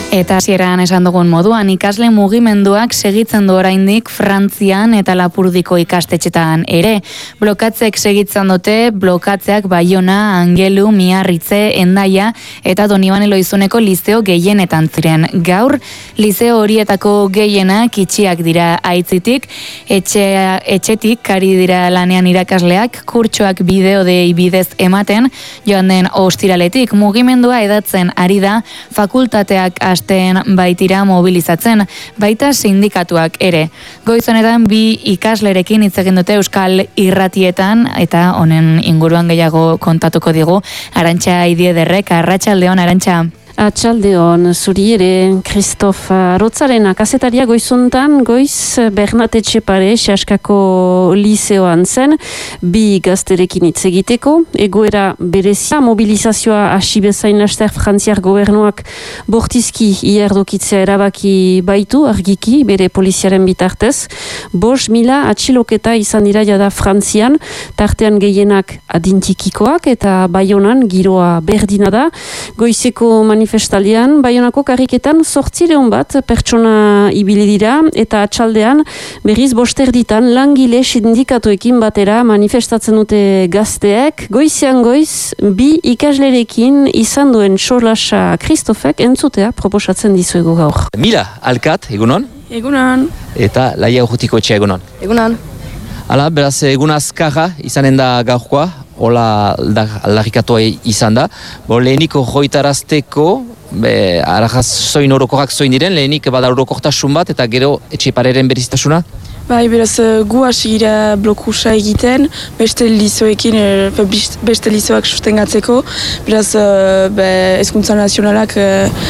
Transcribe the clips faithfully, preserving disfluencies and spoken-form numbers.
Eta hasieran esan dugun moduan, ikasle mugimenduak segitzen du oraindik Frantzian eta Lapurdiko ikastetxetan ere. Blokatzek segitzen dute, blokatzeak Baiona, Angelu, Miarritze, Hendaia eta Donibane Loizuneko lizeo gehienetan ziren. Gaur, lizeo horietako gehienak itxiak dira aitzitik, etxe, etxetik kari dira lanean irakasleak, kurtsoak bideo dei bidez ematen, joan den ostiraletik mugimendua edatzen ari da, fakultateak asten baitira mobilizatzen, baita sindikatuak ere. Goiz honetan bi ikaslerekin hitz egin dute Euskal Irratietan eta honen inguruan gehiago kontatuko digu Arantxa Idiederrek. Arratsaldeon, Arantxa. Atxaldeon, zuri ere, Kristof Arotzaren akazetaria goizuntan, goiz Bernat Etxepare, Xaskako liseoan zen, bi gazterekin hitz egiteko, egoera berezia, mobilizazioa hasi bezain laster Frantziar gobernuak bortizki iardokitzea erabaki baitu, argiki, bere poliziaren bitartez, bos mila atxiloketa izan dira jada Frantzian, tartean gehienak adintikikoak eta Baionan giroa berdina da, goizeko manifestazioa Manifestalian, Baionako karriketan zortzireun bat pertsona ibili dira eta atxaldean berriz bosterditan langile sindikatuekin batera manifestatzen dute gazteek. Goizean goiz, bi ikaslerekin izan duen Xolasa Kristofek entzutea proposatzen dizuegu gaur. Mila, Alkat, egunon? Egunon. Eta Laia Urrutiko etxea, egunon? Egunon. Hala, beraz, egun azkarra izanen da gaurkoa, hola aldarrikatua izan da. Bo, lehenik horretarazteko, aragaz zoin orokorrak zoin diren, lehenik bada orokortasun bat, eta gero Etxepareren berezitasuna? Bai, beraz, gu hasi gira blokusa egiten, beste lizoekin, beste lizoak sustengatzeko, beraz, hezkuntza nazionalak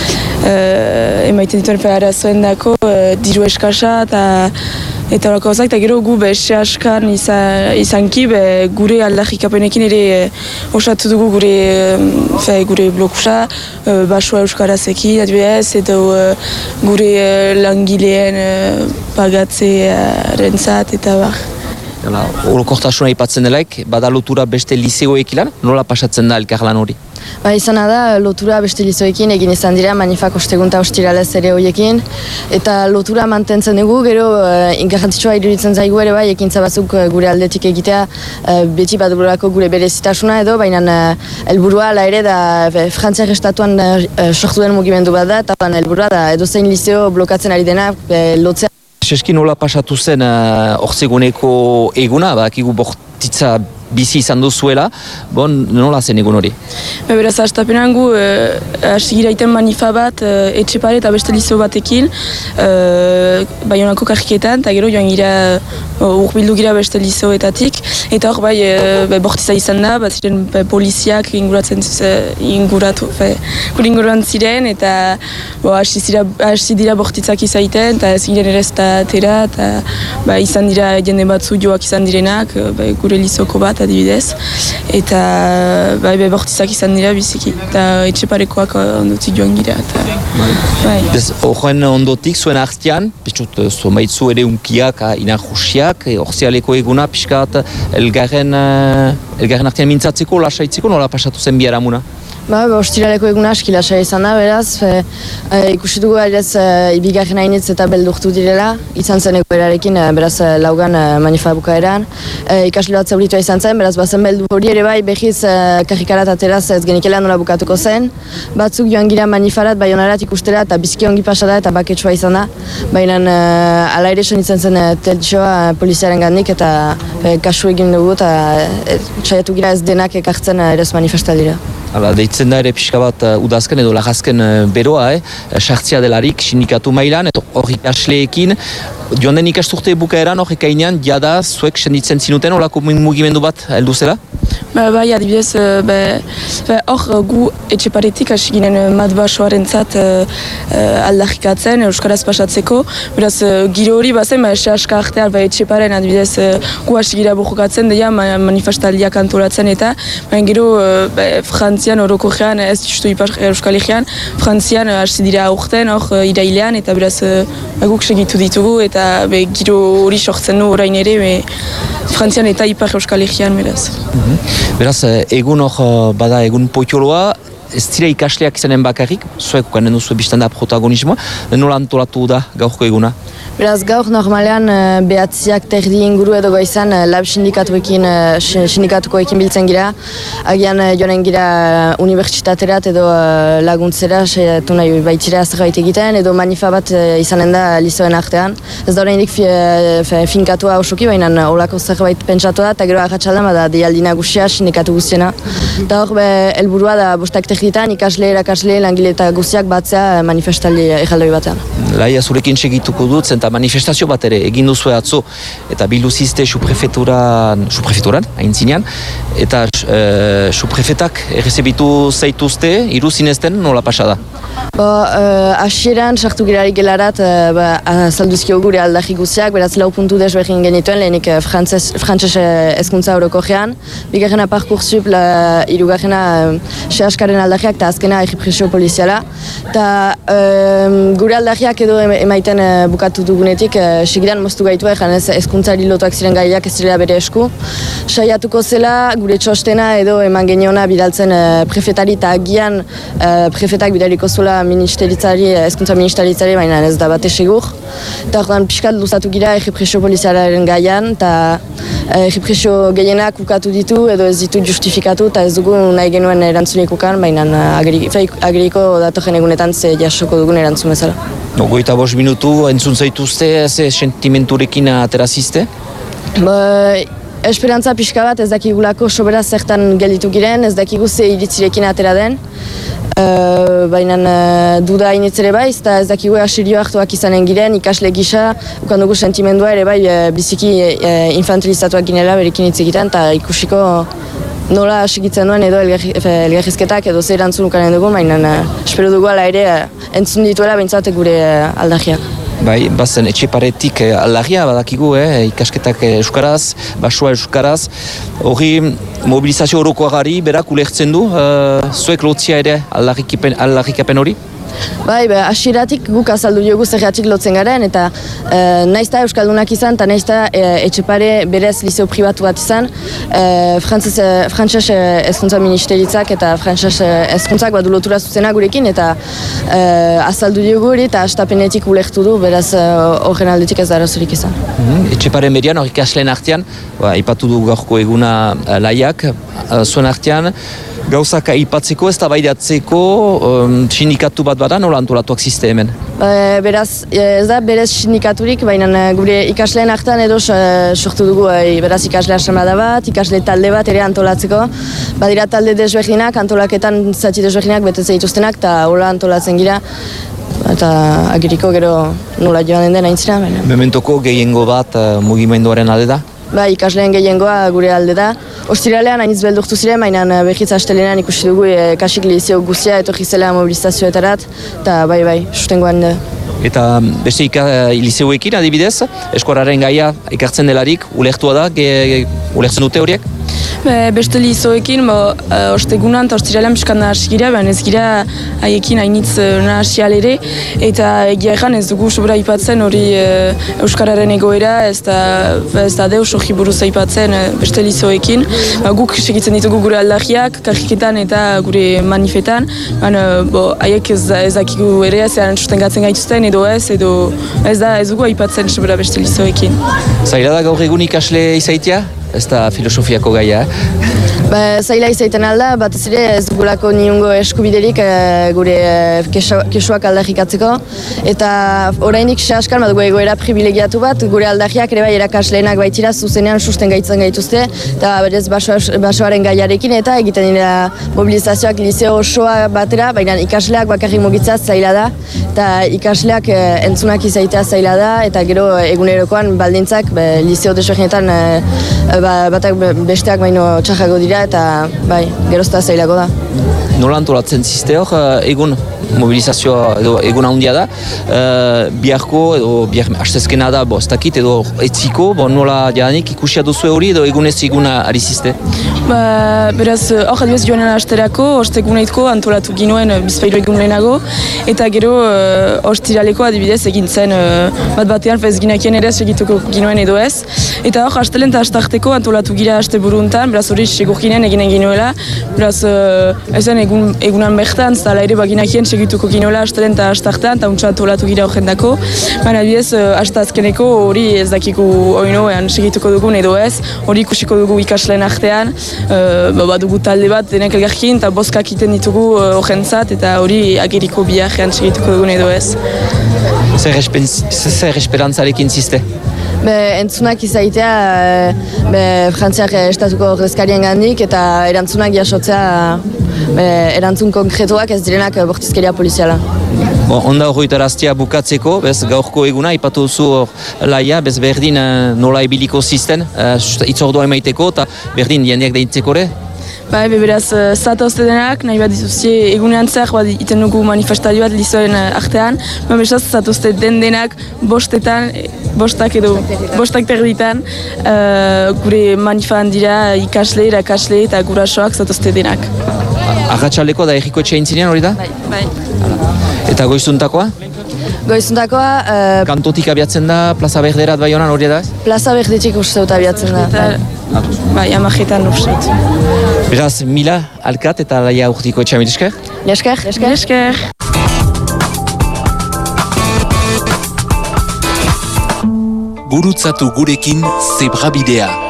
emaiten dituen arazoen dako, diru eskasa, eta Eta horako zait, eta gero gu beste askan izanki, gure aldarrikapenekin ere osatu dugu gure, fe, gure blokusa, basua euskarazekin, adibidez, eta gure langileen pagatzearen zat, eta bar. Orokortasuna ipatzen delaik, bada lotura beste liseoekilan, nola pasatzen da elkarlan hori? Ba, izana da, lotura beste lizoekin egin izan dira, manifak ostegunta ostiralez ere horiekin, eta lotura mantentzen dugu, gero uh, ingarrantzitsua iruditzen zaigu ere bai, ekintza batzuk uh, gure aldetik egitea, uh, beti bat burako gure berezitasuna edo, baina uh, helburua ala ere da uh, Frantziar estatuan uh, sortu den mugimendu bat da, eta helburua da edozein lizeo blokatzen ari dena, uh, lotzea. Seski nola pasatu zen hortzeguneko uh, eguna, bakigu bortitza bizi izan duzuela, bon, nola zen egun hori? Be, beraz, hastapenan gu, hasi gira iten manifa bat, e, Etxepare eta beste lizo batekin, e, Baionako karriketan, eta gero joan gira, urbildu gira beste lizoetatik, eta hor, bai, e, bortiza izan da, bat ziren be, poliziak inguratzen inguratu, be, inguruan ziren, eta bo, hasi, zira, hasi dira bortitzak izaiten, eta ez giren ere ez da atera, eta ba, izan dira jende batzu joak izan direnak, be, gure lizoko bat, adibidez, eta bai, bai, bortizak izan dira biziki, eta Etxeparekoak ondotik joan gira, eta bai. Horren ondotik, zuen artean, pixut, zomaitzu ere unkiak, inarrusiak, orzialeko eguna, pixkat, elgarren, elgarren artean mintzatzeko, lasaitzeko, nola pasatu zen biharamuna? Ba, ostiraleko eguna aski lasai izan da, beraz, e, e, ikusi dugu ailez e, ibigarren hainitz eta beldurtu direla, izan zen egoerarekin, e, beraz, e, laugan e, manifa bukaeran. E, ikasle bat zauritua izan zen, beraz, bazen beldu hori ere bai, behiz e, karrikarat ateraz ez genikela nola bukatuko zen. Batzuk joan gira manifarat, Baionarat ikustera, eta bizki ongi pasada eta baketsua izan da. Baina e, ala ere sonitzen zen e, teltxoa e, poliziaren gandik, eta e, kasu egin dugu, eta e, saiatu gira ez denak ekartzen e, erez manifestaldira. Hala, deitzen da ere pixka bat uh, udazken edo lagazken uh, beroa, eh? Sartzia delarik sindikatu mailan, eta hori ikasleekin, joan den ikasturte bukaeran hori kainean, jada zuek senditzen zinuten horako mugimendu bat heldu zela? Ba, bai, adibidez, hor gu Etxeparetik hasi ginen matbasoaren zat aldarrikatzen, euskaraz pasatzeko, beraz, giro hori bazen, ba, ese aska artean, ba, Etxeparen adibidez gu hasi gira burukatzen, deia manifestaldiak antolatzen eta, baina gero ba, Frantzian orokorrean, ez justu ipar Euskal Herrian, Frantzian hasi dira aurten, hor irailean, eta beraz, ba, guk segitu ditugu, eta be, giro hori sortzen du orain ere, be, Frantzian eta ipar Euskal Herrian, beraz. Mm-hmm. Beraz, egun hor bada egun potioloa, ez dira ikasleak izanen bakarrik, zuek ukanen duzu biztan da protagonismoa, nola antolatu da gaurko eguna? Beraz, gaur normalean behatziak terdi inguru edo goizan lab sindikatuekin, sindikatukoekin biltzen gira. Agian joanen gira unibertsitaterat edo laguntzera, saiatu nahi baitira zerbait egiten, edo manifa bat izanen da lizoen artean. Ez da horreindik finkatua osoki, baina olako zerbait pentsatu da, eta gero arratsaldean bada deialdi nagusia sindikatu guztiena. Eta hor, helburua da bostak terditan ikasle, erakasle, langile eta guztiak batzea manifestaldi erraldoi batean. Laia zurekin segituko dut, zenta manifestazio bat ere egin duzu atzo eta bildu zizte suprefeturan, suprefeturan, hain zinean, eta e, suprefetak errezebitu zaituzte, iru zinezten nola pasada? Hasieran, uh, sartu girarik gelarat, uh, ba, azalduzkio gure aldarri guztiak, beraz lau puntu desberdin genituen, lehenik uh, frantses hezkuntza orokorrean, bigarrena parkursup, hirugarrena uh, sehaskaren aldarriak eta azkena errepresio poliziala. Eta uh, gure aldarriak edo emaiten uh, bukatu dugunetik, uh, segidan moztu gaitu egan ez hezkuntzari lotuak ziren gaiak ez zirela bere esku. Saiatuko zela gure txostena edo eman geniona bidaltzen uh, prefetari eta agian uh, prefetak bidaliko zuela ministeritzari, hezkuntza ministeritzari, baina ez da bate segur. Eta orduan pixkat luzatu gira errepresio polizialaren gaian, eta errepresio gehienak ukatu ditu edo ez ditu justifikatu, eta ez dugu nahi genuen erantzunik ukan, baina ageriko datorren egunetan ze jasoko dugun erantzun bezala. Goita bost minutu, entzun zaituzte, ze sentimenturekin aterazizte? Ba, esperantza pixka bat ez dakigulako sobera zertan gelditu giren, ez dakigu ze iritzirekin atera den. Uh, baina uh, duda initzere bai, eta ez dakigu asirio hartuak izanen giren, ikasle gisa, ukan dugu sentimendua ere bai uh, biziki uh, infantilizatuak ginela berekin hitz egiten, eta ikusiko nola asigitzen duen edo elgarrizketak edo zer erantzun ukanen dugu, baina uh, espero dugu ala ere uh, entzun dituela behintzat gure uh, aldagiak. Bai, bazen etxeparetik eh, aldarria badakigu, eh, ikasketak euskaraz, basua euskaraz. Hori mobilizazio orokoagari berak ulertzen du, eh, zuek lotzia ere aldarrikapen hori? Bai, hasieratik guk azaldu diogu zergatik lotzen garen, eta e, naizta euskaldunak izan, eta naizta e, etxepare berez liceo pribatu bat izan, e, frantses hezkuntza ministeritzak eta frantses hezkuntzak badu lotura zuzena gurekin, eta e, azaldu diogu hori, eta astapenetik ulertu du, beraz horren aldetik ez da arazorik izan. Mm-hmm. Etxepare median, hori ikasleen artean, ba, ipatu du gaurko eguna laiak, zuen artean, gauzak aipatzeko, ez da baidatzeko um, sindikatu bat bada, nola antolatuak ziste hemen? E, beraz, ez da berez sindikaturik, baina gure ikasleen artean edo sortu dugu, e, beraz ikasle asamblada bat, ikasle talde bat ere antolatzeko. Badira talde desberdinak, antolaketan zati desberdinak bete zeituztenak, eta hola antolatzen gira. Eta agiriko gero nola joan den aintzina. Mementoko gehiengo bat uh, mugimenduaren alde da? Ba, ikasleen gehiengoa gure alde da. Ostiralean hainitz beldurtu ziren, baina behitz astelenean ikusi dugu e, kasik lizeo guztia etorri zela mobilizazioetarat, eta bai, bai, sustengoan da. Eta beste ika, lizeoekin adibidez, eskoraren gaia ikartzen delarik, ulertua da, ge, ge, ulertzen dute horiek? Be, beste lizoekin, bo, uh, ostegunan eta ostiralean piskan nahasi gira, baina ez gira haiekin hainitz uh, nahasi alere, eta egia erran ez dugu sobera ipatzen hori uh, euskararen egoera, ez da, ez da deus hori buruz aipatzen uh, beste lizoekin. Ba, guk segitzen ditugu gure aldarriak, karriketan eta gure manifetan, baina bo, haiek ez, ez dakigu ere, zean sustengatzen gaituzten edo ez, edo ez da ez dugu aipatzen sobera beste lizoekin. Zaila da gaur egun ikasle izaitia? Ez da filosofiako gaia, eh? Ba, zaila izaiten alda, batez ere ez dugulako niongo eskubiderik e, gure e, kesuak aldarrikatzeko. Eta orainik sehaskar bat egoera privilegiatu bat, gure aldarriak ere bai erakasleenak baitira zuzenean susten gaitzen gaituzte, eta berez basoaren gaiarekin eta egiten dira mobilizazioak liceo osoa batera, baina ikasleak bakarrik mugitzaz zaila da, eta ikasleak e, entzunak izaitea zaila da, eta gero egunerokoan baldintzak be, liceo desberdinetan e, ba, batak besteak baino txarrago dira, eta bai, gerozta zailago da. Nola antolatzen ziste hor, egun mobilizazioa edo egun handia da, uh, biharko edo bihar hastezkena da, bo, ez dakit edo etziko, bo, nola jadanik ikusia duzu hori edo egunez eguna ari ziste? Ba, beraz, hor adibez joanen hasterako, osteguneitko antolatu ginuen bizpahiru egun lehenago, eta gero uh, ostiraleko adibidez egin zen uh, bat batean fez ginakien ere segituko ginuen edo ez, eta hor hastelen eta hastarteko antolatu gira haste buruntan, beraz hori segur ginen eginen ginuela, beraz uh, Ezen egun, egunan bertan, zala ere baginakien segituko ginola astelen eta astartan, eta untsa tolatu gira horrendako. Baina bidez, hasta azkeneko hori ez dakiku oinoean segituko dugun edo ez, hori ikusiko dugu ikasleen artean, uh, badugu talde bat denek elgarkin, eta boskak iten ditugu horrentzat, eta hori ageriko biharrean segituko dugun edo ez. Zer, espen, zer esperantzarekin ziste? Be, entzunak izaitea be, Frantziak estatuko ordezkarien gandik eta erantzunak jasotzea be, erantzun konkretuak ez direnak bortizkeria poliziala. Bon, onda horretaraztea bukatzeko, bez gaurko eguna, ipatu zu laia, bez berdin nola ebiliko zisten, uh, itzordua emaiteko, eta berdin jendeak deintzeko ere? Ba, ebe beraz, zatozte denak, nahi bat dituzie egunean zer, bat iten dugu manifestario bat lizoen artean, ba, besaz, zatozte den denak bostetan, bostak edo, bostak terditan, uh, gure manifan dira ikasle, irakasle eta gurasoak zatozte denak. Arratxaldeko da erriko etxein zinean hori da? Bai, bai. Eta goizuntakoa? Goizuntakoa... Uh, Kantotik abiatzen da, Plaza Berderat bai honan hori da? Plaza Berdetik uste dut abiatzen da. Eta, bai, amajetan uste dut. Beraz, Mila, Alkat eta Laia urtiko etxea mirisker? Esker, esker. Esker. Gurutzatu gurekin Zebrabidea.